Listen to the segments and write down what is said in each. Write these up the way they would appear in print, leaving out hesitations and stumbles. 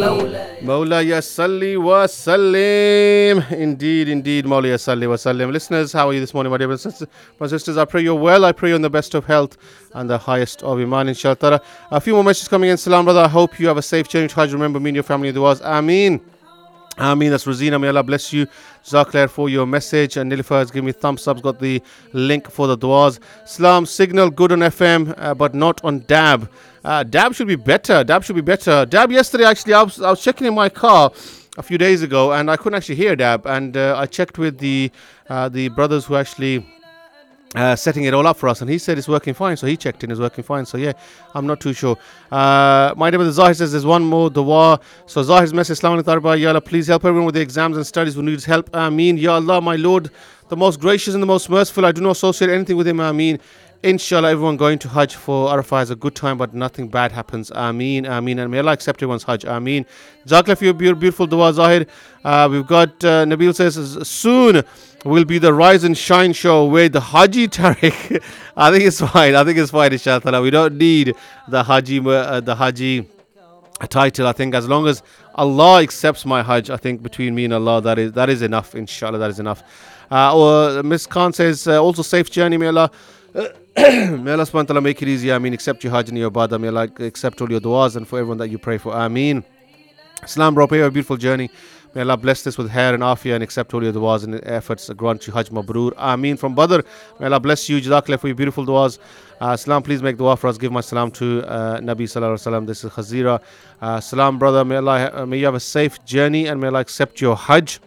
Mawlaya salli wa sallim. Indeed, Mawlaya salli wa sallim. Listeners, how are you this morning, my dear brothers and sisters? I pray you're well. I pray you're in the best of health and the highest of iman, inshallah. A few more messages coming in. Salam, brother. I hope you have a safe journey to Hajj. Remember me and your family in the du'as. Ameen. Ameen. That's Rosina. May Allah bless you. Jazakallah for your message. And Nilufar has given me thumbs up. Got the link for the du'as. Salam, signal good on FM, but not on DAB. DAB should be better. DAB yesterday, actually, I was checking in my car a few days ago, and I couldn't actually hear DAB. And I checked with the brothers who actually setting it all up for us, and he said it's working fine. So he checked in, it's working fine. So yeah, I'm not too sure. My neighbor Zahir says there's one more dua. So Zahir's message: Assalamu alaikum, Ya Allah, please help everyone with the exams and studies who needs help. Ameen. Ya Allah, my Lord, the most gracious and the most merciful. I do not associate anything with him. Ameen. Inshallah, everyone going to Hajj for Arafah has a good time, but nothing bad happens. Ameen, Ameen. And may Allah accept everyone's Hajj. Ameen. Jazakallah for your beautiful dua, Zahir. We've got Nabil says, soon will be the Rise and Shine show with the Haji Tariq. I think it's fine, inshallah. We don't need the Haji title. I think as long as Allah accepts my Hajj, I think between me and Allah, that is enough. Inshallah, that is enough. Miss Khan says, also safe journey, may Allah. May Allah subhanahu wa ta'ala make it easy. Ameen. Accept your Hajj and your ibadah. May Allah accept all your du'as and for everyone that you pray for. Ameen. Salam, bro. Pray a beautiful journey. May Allah bless this with hair and afia and accept all your du'as and efforts. Grant you Hajj Mabrur. Ameen. From Badr, may Allah bless you. Jazakallah for your beautiful du'as. Salam, please make dua for us. Give my salam to Nabi Sallallahu Alaihi Wasallam. This is Khazira. Salam, brother. May you have a safe journey and may Allah accept your Hajj.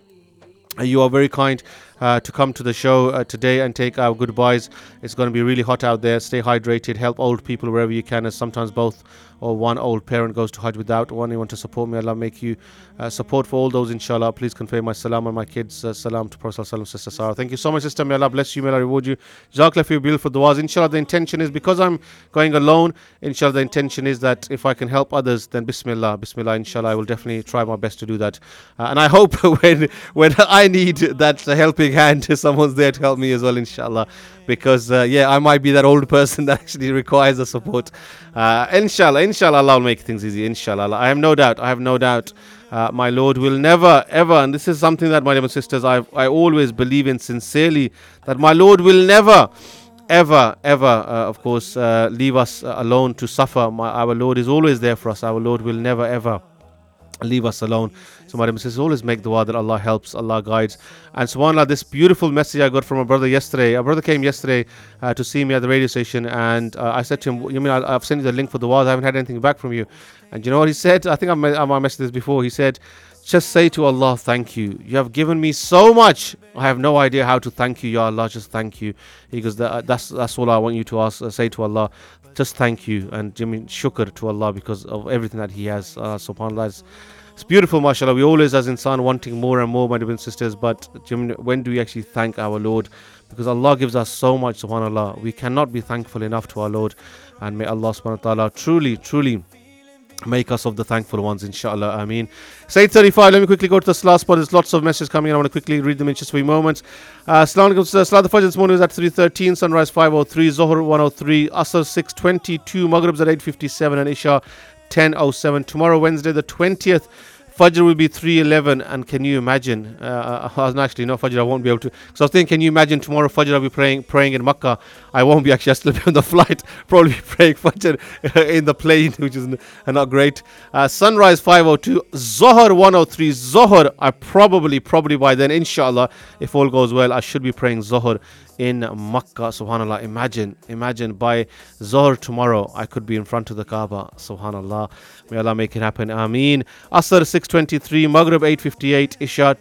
You are very kind to come to the show today and take our goodbyes. It's going to be really hot out there. Stay hydrated. Help old people wherever you can, as sometimes both or one old parent goes to Hajj without one. You want to support me, Allah make you support for all those, inshallah. Please convey my salam and my kids' salam to Prophet Sallallahu Alaihi Wasallam, Sister Sarah. Thank you so much, sister. May Allah bless you. May Allah reward you. Jazakallah for your beautiful du'as. Inshallah, the intention is, because I'm going alone, inshallah, the intention is that if I can help others, then bismillah, inshallah, I will definitely try my best to do that. And I hope when I need that helping hand, someone's there to help me as well, inshallah. Because I might be that old person that actually requires the support. Inshallah, Allah will make things easy. Inshallah, I have no doubt. My Lord will never, ever, and this is something that, my dear sisters, I always believe in sincerely, that my Lord will never, ever, of course, leave us alone to suffer. Our Lord is always there for us. Our Lord will never, ever leave us alone. So my dear sisters, always make dua that Allah helps, Allah guides. And subhanAllah, this beautiful message I got from a brother yesterday. A brother came yesterday to see me at the radio station, and I said to him, you mean I've sent you the link for duas? I haven't had anything back from you. And you know what he said? I think I mentioned this before. He said, just say to Allah, thank you. You have given me so much. I have no idea how to thank you, Ya Allah. Just thank you. He goes, that's all I want you to say to Allah. Just thank you. And shukr to Allah because of everything that He has. SubhanAllah. It's beautiful, mashallah. We always, as insan, wanting more and more, my dear sisters. But when do we actually thank our Lord? Because Allah gives us so much, subhanAllah. We cannot be thankful enough to our Lord. And may Allah subhanahu wa ta'ala truly make us of the thankful ones, inshallah. Ameen. It's 8:35. Let me quickly go to the last spot. There's lots of messages coming in. I want to quickly read them in just a few moments. Salat al-Fajr this morning was at 3:13, Sunrise 5:03, Zohar 1:03, Asr 6:22, Maghrib's at 8:57, and Isha 10:07. Tomorrow, Wednesday the 20th, Fajr will be 3:11. And can you imagine? Actually, no, Fajr I won't be able to. So I was thinking, can you imagine tomorrow Fajr I'll be praying in Makkah? I won't be actually. I'll still be on the flight. Probably be praying Fajr in the plane, which is not great. Sunrise 5:02, Zohar 1:03. Zohar, I probably by then, inshallah, if all goes well, I should be praying Zohar in Makkah. Subhanallah. Imagine by Zohar tomorrow I could be in front of the Kaaba. Subhanallah. May Allah make it happen. Ameen. Asr 6:23, Maghrib 8:58, Isha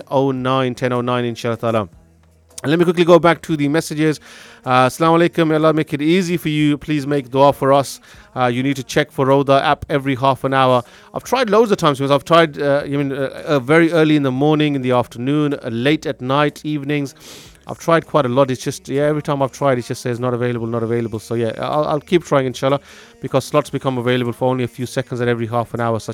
10:09 inshallah ta'ala. And let me quickly go back to the messages. Assalamu alaikum. May Allah make it easy for you. Please make dua for us. You need to check for Roda app every half an hour. I've tried loads of times because I've tried very early in the morning, in the afternoon, late at night, evenings. I've tried quite a lot. It's just, every time I've tried, it just says not available. So I'll keep trying, inshallah, because slots become available for only a few seconds at every half an hour, such